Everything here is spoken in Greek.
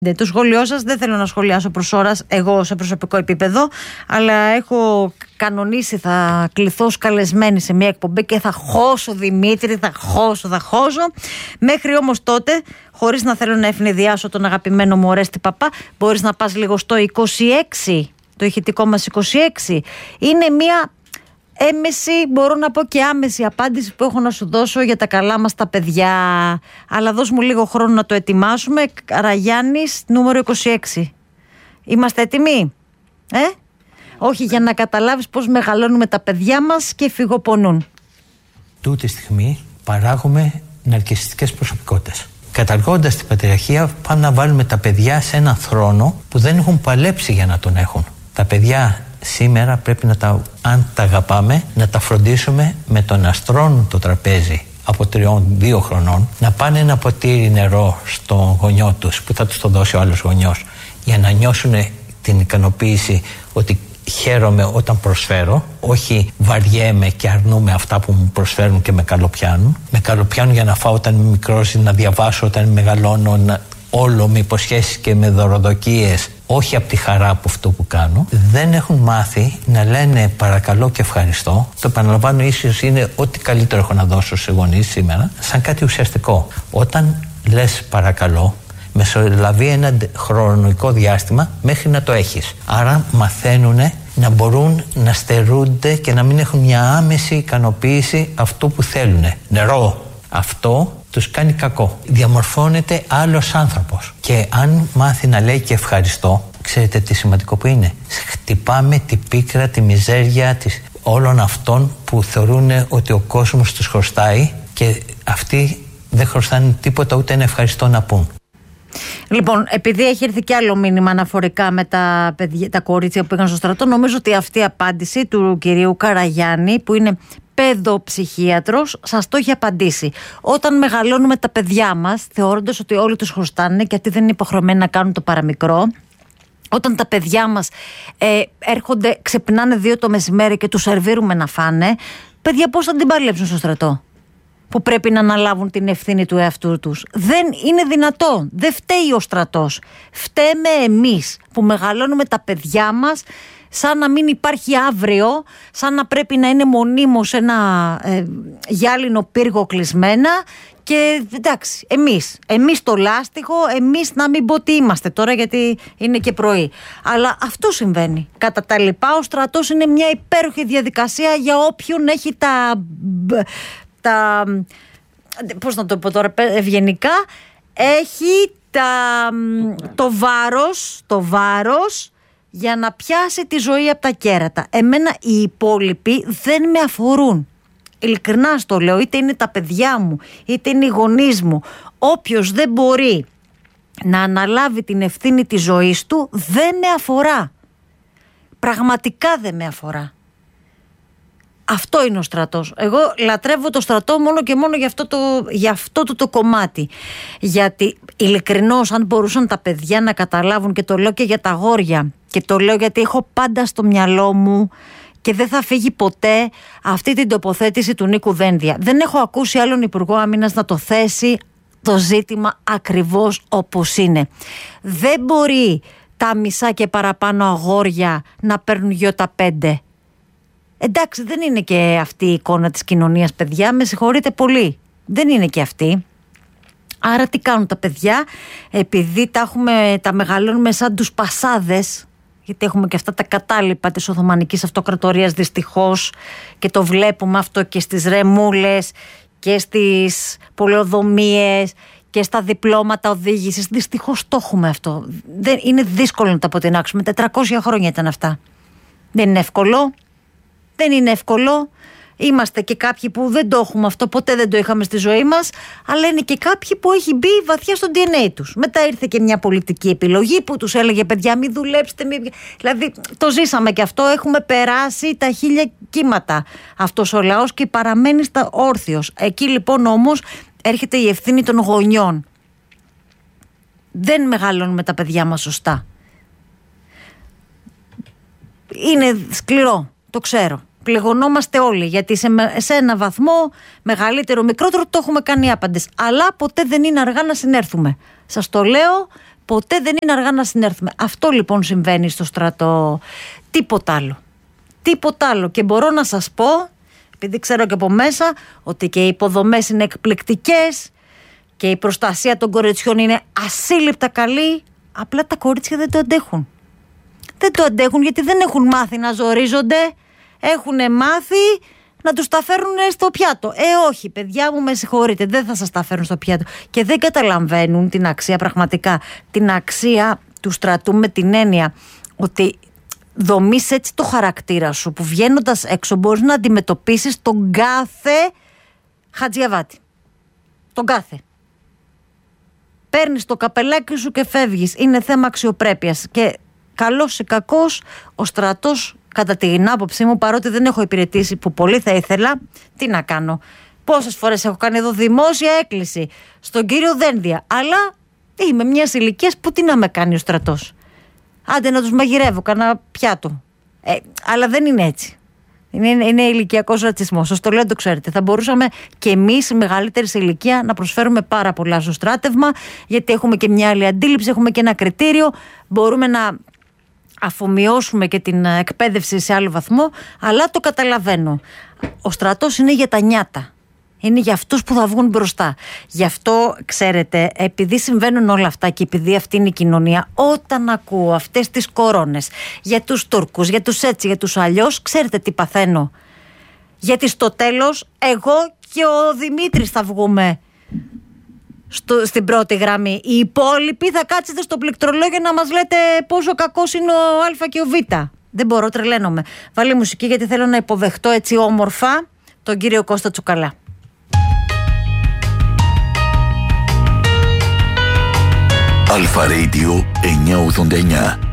Το σχόλιο σας δεν θέλω να σχολιάσω προς ώρας εγώ σε προσωπικό επίπεδο, αλλά έχω κανονίσει, θα κληθώ ως καλεσμένη σε μια εκπομπή και θα χώσω, Δημήτρη, θα χώσω. Μέχρι όμως τότε, χωρίς να θέλω να ευνηδιάσω τον αγαπημένο μου Ορέστη Παπά, μπορείς να πας λίγο στο 26, το ηχητικό μας 26. Είναι μια έμεση, μπορώ να πω και άμεση απάντηση που έχω να σου δώσω για τα καλά μας τα παιδιά. Αλλά δώσ' μου λίγο χρόνο να το ετοιμάσουμε. Καραγιάννης, νούμερο 26. Είμαστε έτοιμοι? Όχι, για να καταλάβεις πώς μεγαλώνουμε τα παιδιά μας και φυγοπονούν. Τούτη στιγμή παράγουμε ναρκισσιστικές προσωπικότητες. Καταργώντας την πατριαρχία, πάμε να βάλουμε τα παιδιά σε έναν θρόνο που δεν έχουν παλέψει για να τον έχουν. Τα παιδιά σήμερα πρέπει αν τα αγαπάμε, να τα φροντίσουμε με το να στρώνουν το τραπέζι από 3-2 χρονών, να πάνε ένα ποτήρι νερό στον γονιό τους που θα τους το δώσει ο άλλος γονιός, για να νιώσουν την ικανοποίηση ότι χαίρομαι όταν προσφέρω, όχι βαριέμαι και αρνούμε αυτά που μου προσφέρουν και με καλοπιάνουν. Με καλοπιάνουν για να φάω όταν είμαι μικρός, να διαβάσω όταν μεγαλώνω, όλο με υποσχέσεις και με δωροδοκίες, όχι από τη χαρά από αυτό που κάνω. Δεν έχουν μάθει να λένε παρακαλώ και ευχαριστώ. Το επαναλαμβάνω, ίσως είναι ό,τι καλύτερο έχω να δώσω σε γονείς σήμερα, σαν κάτι ουσιαστικό. Όταν λες παρακαλώ, μεσολαβεί ένα χρονικό διάστημα μέχρι να το έχεις. Άρα μαθαίνουν να μπορούν να στερούνται και να μην έχουν μια άμεση ικανοποίηση αυτό που θέλουν. Νερό. Αυτό τους κάνει κακό. Διαμορφώνεται άλλος άνθρωπος. Και αν μάθει να λέει και ευχαριστώ, ξέρετε τι σημαντικό που είναι? Χτυπάμε την πίκρα, τη μιζέρια όλων αυτών που θεωρούν ότι ο κόσμος τους χρωστάει και αυτοί δεν χρωστάνε τίποτα, ούτε ένα ευχαριστώ να πούν. Λοιπόν, επειδή έχει έρθει και άλλο μήνυμα αναφορικά με τα κορίτσια που πήγαν στο στρατό, νομίζω ότι αυτή η απάντηση του κυρίου Καραγιάννη, που είναι παιδοψυχίατρος, σας το έχει απαντήσει. Όταν μεγαλώνουμε τα παιδιά μας, θεωρώντας ότι όλοι τους χρωστάνε και αυτοί δεν είναι υποχρεωμένοι να κάνουν το παραμικρό, όταν τα παιδιά μας έρχονται, ξυπνάνε 2 το μεσημέρι και τους σερβίρουμε να φάνε, παιδιά πώς θα την παλέψουν στο στρατό, που πρέπει να αναλάβουν την ευθύνη του εαυτού τους? Δεν είναι δυνατόν. Δεν φταίει ο στρατός. Φταίμε εμείς που μεγαλώνουμε τα παιδιά μας σαν να μην υπάρχει αύριο, σαν να πρέπει να είναι μονίμως ένα γυάλινο πύργο κλεισμένα. Και εντάξει, εμείς το λάστιχο, εμείς να μην πω τι είμαστε τώρα, γιατί είναι και πρωί. Αλλά αυτό συμβαίνει. Κατά τα λοιπά, ο στρατός είναι μια υπέροχη διαδικασία για όποιον έχει πώς να το πω τώρα ευγενικά, έχει το βάρος για να πιάσει τη ζωή από τα κέρατα. Εμένα οι υπόλοιποι δεν με αφορούν. Ειλικρινά στο λέω, είτε είναι τα παιδιά μου, είτε είναι οι γονείς μου. Όποιος δεν μπορεί να αναλάβει την ευθύνη της ζωής του, δεν με αφορά. Πραγματικά δεν με αφορά. Αυτό είναι ο στρατός. Εγώ λατρεύω το στρατό μόνο και μόνο για αυτό το κομμάτι. Γιατί ειλικρινώς, αν μπορούσαν τα παιδιά να καταλάβουν, και το λέω και για τα αγόρια, και το λέω γιατί έχω πάντα στο μυαλό μου και δεν θα φύγει ποτέ αυτή την τοποθέτηση του Νίκου Δένδια. Δεν έχω ακούσει άλλον Υπουργό Άμυνας να το θέσει το ζήτημα ακριβώς όπως είναι. Δεν μπορεί τα μισά και παραπάνω αγόρια να παίρνουν γιώτα 5. Εντάξει, δεν είναι και αυτή η εικόνα της κοινωνίας, παιδιά, με συγχωρείτε πολύ. Δεν είναι και αυτή. Άρα τι κάνουν τα παιδιά? Επειδή τα μεγαλώνουμε σαν τους πασάδες, γιατί έχουμε και αυτά τα κατάλοιπα της Οθωμανικής Αυτοκρατορίας δυστυχώς, και το βλέπουμε αυτό και στις ρεμούλες και στις πολεοδομίες και στα διπλώματα οδήγησης. Δυστυχώς το έχουμε αυτό. Είναι δύσκολο να τα αποτινάξουμε. 400 χρόνια ήταν αυτά. Δεν είναι εύκολο. Δεν είναι εύκολο. Είμαστε και κάποιοι που δεν το έχουμε αυτό, ποτέ δεν το είχαμε στη ζωή μας, αλλά είναι και κάποιοι που έχει μπει βαθιά στο DNA τους. Μετά ήρθε και μια πολιτική επιλογή που τους έλεγε παιδιά μην δουλέψετε, δηλαδή το ζήσαμε και αυτό, έχουμε περάσει τα 1000 κύματα αυτός ο λαός και παραμένει στα όρθιος. Εκεί λοιπόν όμως έρχεται η ευθύνη των γονιών. Δεν μεγαλώνουμε τα παιδιά μας σωστά. Είναι σκληρό, το ξέρω. Πληγωνόμαστε όλοι, γιατί σε ένα βαθμό μεγαλύτερο, μικρότερο, το έχουμε κάνει άπαντες. Αλλά ποτέ δεν είναι αργά να συνέρθουμε. Σας το λέω Ποτέ δεν είναι αργά να συνέρθουμε. Αυτό λοιπόν συμβαίνει στο στρατό. Τίποτα άλλο. Τίποτα άλλο. Και μπορώ να σας πω, επειδή ξέρω και από μέσα, ότι και οι υποδομές είναι εκπληκτικές και η προστασία των κοριτσιών είναι ασύλληπτα καλή. Απλά τα κορίτσια δεν το αντέχουν. Δεν το αντέχουν γιατί δεν έχουν μάθει να ζορίζονται. Έχουν μάθει να τους τα φέρουν στο πιάτο. Όχι, παιδιά μου, με συγχωρείτε, δεν θα σας τα φέρουν στο πιάτο. Και δεν καταλαβαίνουν την αξία, πραγματικά, την αξία του στρατού, με την έννοια ότι δομείς έτσι το χαρακτήρα σου, που βγαίνοντας έξω μπορείς να αντιμετωπίσεις τον κάθε Χατζιαβάτη. Τον κάθε. Παίρνεις το καπελάκι σου και φεύγεις. Είναι θέμα αξιοπρέπειας. Και καλός ή κακός, ο στρατός, κατά την άποψή μου, παρότι δεν έχω υπηρετήσει, που πολύ θα ήθελα, τι να κάνω. Πόσες φορές έχω κάνει εδώ δημόσια έκκληση στον κύριο Δένδια. Αλλά είμαι μιας ηλικίας που τι να με κάνει ο στρατός. Άντε να τους μαγειρεύω, κανένα πιάτο. Αλλά δεν είναι έτσι. Είναι ηλικιακός ρατσισμός. Σας το λέω, το ξέρετε. Θα μπορούσαμε και εμείς, η μεγαλύτερη σε ηλικία, να προσφέρουμε πάρα πολλά στο στράτευμα, γιατί έχουμε και μια άλλη αντίληψη, έχουμε και ένα κριτήριο. Μπορούμε να αφομοιώσουμε και την εκπαίδευση σε άλλο βαθμό, αλλά το καταλαβαίνω. Ο στρατός είναι για τα νιάτα. Είναι για αυτούς που θα βγουν μπροστά. Γι' αυτό, ξέρετε, επειδή συμβαίνουν όλα αυτά και επειδή αυτή είναι η κοινωνία, όταν ακούω αυτές τις κορώνες για τους Τούρκους, για τους έτσι, για τους αλλιώς, ξέρετε τι παθαίνω. Γιατί στο τέλος, εγώ και ο Δημήτρης θα βγούμε στην πρώτη γραμμή. Οι υπόλοιποι θα κάτσετε στο πληκτρολόγιο να μας λέτε πόσο κακός είναι ο Α και ο Β. Δεν μπορώ, τρελαίνομαι. Βάλει μουσική γιατί θέλω να υποδεχτώ έτσι όμορφα τον κύριο Κώστα Τσουκαλά. Αλφα Radio 989.